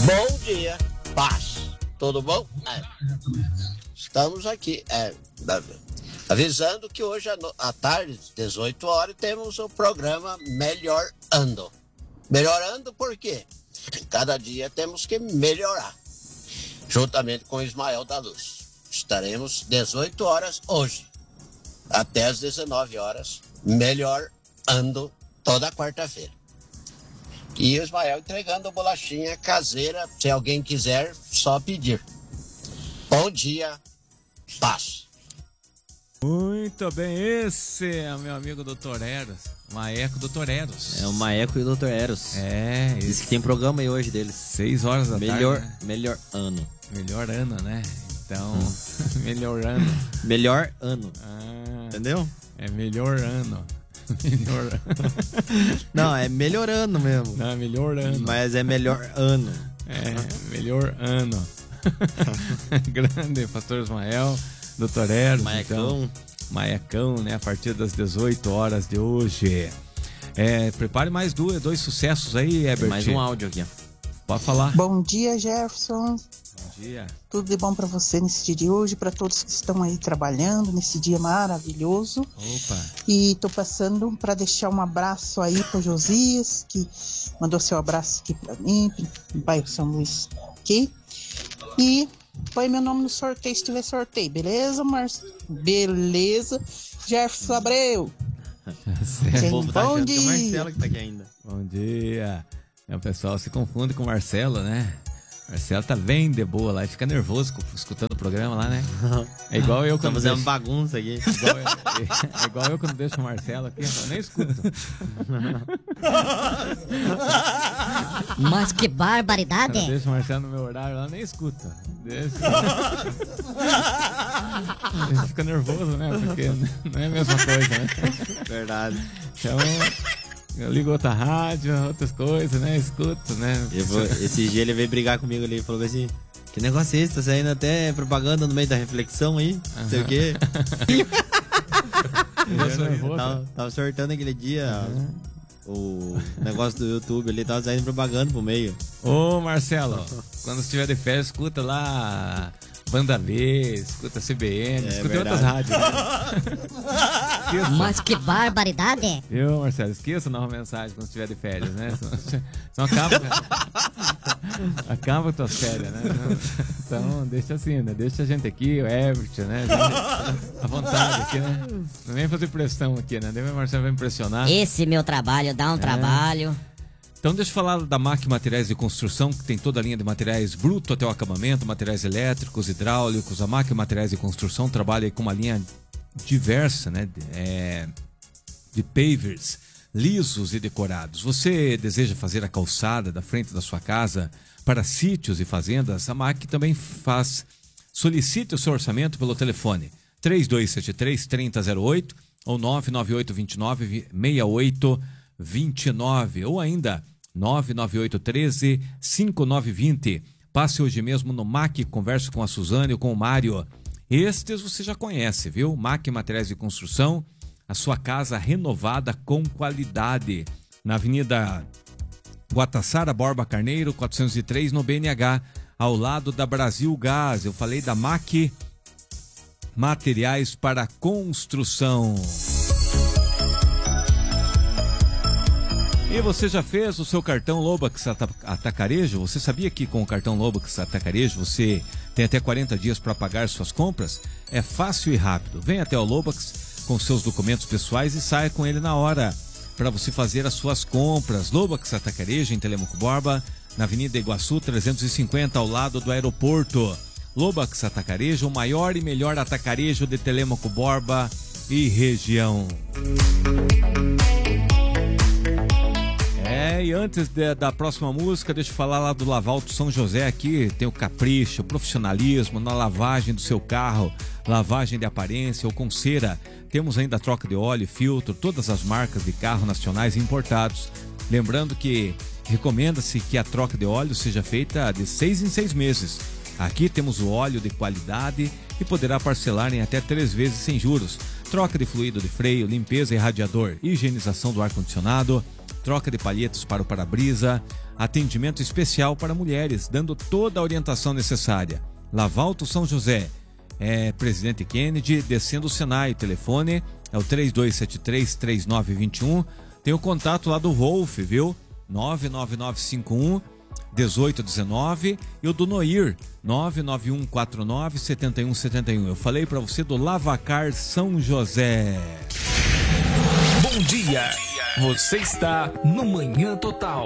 Bom dia, paz. Tudo bom? Estamos aqui avisando que hoje à tarde, 18 horas, temos o programa Melhorando. Melhorando por quê? Cada dia temos que melhorar. Juntamente com o Ismael da Luz. Estaremos 18 horas hoje, até as 19 horas, melhorando toda quarta-feira. E o Ismael entregando bolachinha caseira, se alguém quiser, só pedir. Bom dia, paz. Muito bem, esse é o meu amigo Dr. Eros, Maeco Dr. Eros. É o Maeco e o Dr. Eros. É, diz que tem programa aí hoje deles. 6 horas da tarde. Né? Melhor ano. Melhor ano, né? Então, melhorando. Melhor ano. Entendeu? É melhor ano. Melhor ano. Não, é melhorando mesmo. Não, é melhor ano. Mas é melhor ano. É, melhor ano. Grande, pastor Ismael, Dr. Eros. Maecão. Então, Maecão, né? A partir das 18 horas de hoje. Prepare mais dois sucessos aí, Herbert. Tem mais um áudio aqui. Pode falar. Bom dia, Jefferson. Bom dia. Tudo de bom para você nesse dia de hoje, para todos que estão aí trabalhando nesse dia maravilhoso. Opa. E tô passando para deixar um abraço aí para Josias, que mandou seu abraço aqui para mim, no bairro São Luís aqui. E põe meu nome no sorteio se tiver sorteio, beleza, Beleza, Jefferson Abreu. Bom dia. Marcelo que tá aqui ainda. Bom dia. O pessoal se confunde com o Marcelo, né? Marcelo tá bem de boa lá e fica nervoso escutando o programa lá, né? É igual eu quando. Tá fazendo bagunça aqui. É igual eu quando deixo o Marcelo aqui, eu nem escuto. Mas que barbaridade! Quando eu deixo o Marcelo no meu horário lá, eu nem escuto. Ele fica nervoso, né? Porque não é a mesma coisa, né? Verdade. Então. Eu ligo outra rádio, outras coisas, né? Escuto, né? Esse dia ele veio brigar comigo ali e falou assim: que negócio é esse? Tá saindo até propaganda no meio da reflexão aí, não sei o quê. Tava sortando aquele dia o negócio do YouTube ali, tava saindo propaganda pro meio. Ô Marcelo, quando estiver de férias, escuta lá Banda B, escuta CBN, escuta outras rádios. Né? Mas que barbaridade! Viu, Marcelo? Esqueça a nova mensagem quando estiver de férias, né? Senão acaba com tuas férias, né? Então, deixa assim, né? Deixa a gente aqui, o Herbert, né? À vontade aqui, né? Não vem fazer pressão aqui, né? Daí o Marcelo vai impressionar. Esse meu trabalho dá um trabalho. Então deixa eu falar da MAC Materiais de Construção, que tem toda a linha de materiais bruto até o acabamento, materiais elétricos, hidráulicos. A MAC Materiais de Construção trabalha com uma linha diversa, né, de pavers, lisos e decorados. Você deseja fazer a calçada da frente da sua casa para sítios e fazendas? A MAC também faz. Solicite o seu orçamento pelo telefone 3273-3008 ou 99829-6829 ou ainda 99813-5920. Passe hoje mesmo no MAC, converse com a Suzane ou com o Mário. Estes você já conhece, viu? MAC Materiais de Construção, a sua casa renovada com qualidade. Na Avenida Guataçara Borba Carneiro, 403, no BNH, ao lado da Brasil Gás. Eu falei da MAC Materiais para Construção. E você já fez o seu cartão Lobax Atacarejo? Você sabia que com o cartão Lobax Atacarejo você tem até 40 dias para pagar suas compras? É fácil e rápido. Vem até o Lobax com seus documentos pessoais e saia com ele na hora para você fazer as suas compras. Lobax Atacarejo em Telêmaco Borba, na Avenida Iguaçu 350, ao lado do aeroporto. Lobax Atacarejo, o maior e melhor atacarejo de Telêmaco Borba e região. E antes da próxima música, deixa eu falar lá do Lavalto São José. Aqui tem o capricho, o profissionalismo na lavagem do seu carro, lavagem de aparência ou com cera. Temos ainda a troca de óleo, filtro, todas as marcas de carro nacionais e importados. Lembrando que recomenda-se que a troca de óleo seja feita de 6 em 6 meses. Aqui temos o óleo de qualidade e poderá parcelar em até 3 vezes sem juros. Troca de fluido de freio, limpeza e radiador, higienização do ar-condicionado, troca de palhetes para o para-brisa, atendimento especial para mulheres, dando toda a orientação necessária. Lavalto São José, Presidente Kennedy, descendo o Senai, o telefone é o 3273-3921, tem o contato lá do Wolf, viu? 99951-1819 e o do Noir, 99149-7171. Eu falei pra você do Lavacar São José. Bom dia, você está no Manhã Total.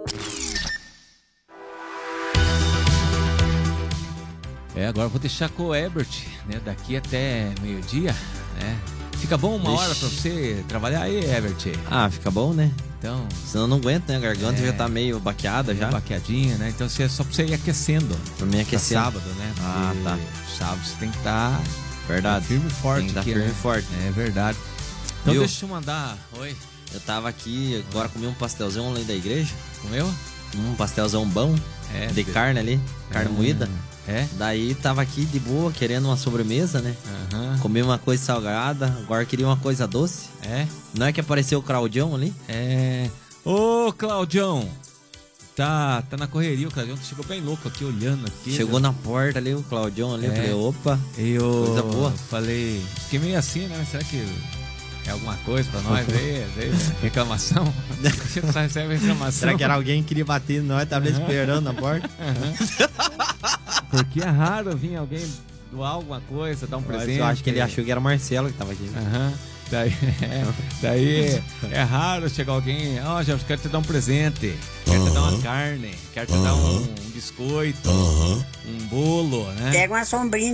Agora eu vou deixar com o Herbert, né? Daqui até meio-dia, né? Fica bom uma hora pra você trabalhar aí, Herbert? Ah, fica bom, né? Então... Senão não aguenta, né? A garganta já tá meio baqueada já. Baqueadinha, né? Então é só pra você ir aquecendo. Pra mim aquecendo. Sábado, né? Ah, tá. Sábado você tem que estar... Verdade. Firme e forte. Tem que estar aqui, firme e né? forte. É verdade. Então Viu? deixa eu mandar... Oi? Eu tava aqui, agora comi um pastelzão ali da igreja. Comeu? Um pastelzão bom. De carne ali. Carne moída. Daí tava aqui de boa, querendo uma sobremesa, né? Comi uma coisa salgada, agora queria uma coisa doce. Não é que apareceu o Claudião ali? Ô, Claudião! Tá na correria, o Claudião chegou bem louco aqui, olhando aqui. Chegou na porta ali, o Claudião ali, eu falei, opa, coisa boa. Falei, fiquei meio assim, né? Será que é alguma coisa pra nós? Veio reclamação? Você só recebe reclamação. Será que era alguém que queria bater em nós, tava esperando na porta? Porque é raro vir alguém doar alguma coisa, dar um presente. Eu acho que ele achou que era o Marcelo que tava aqui. Daí é raro chegar alguém, Jorge, quero te dar um presente, quero te dar uma carne, quero te dar um biscoito, um bolo, né? Pega uma sombrinha